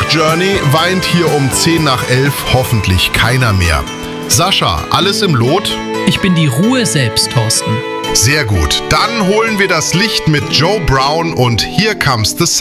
Journey weint hier um 10 nach 11 hoffentlich keiner mehr. Sascha, alles im Lot? Ich bin die Ruhe selbst, Thorsten. Sehr gut. Dann holen wir das Licht mit Joe Brown und Here Comes the Sun.